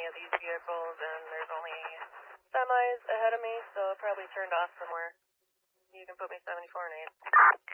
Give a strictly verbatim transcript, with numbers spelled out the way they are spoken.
any of these vehicles, and there's only semis ahead of me, so it probably turned off somewhere. You can put me seventy-four and eight.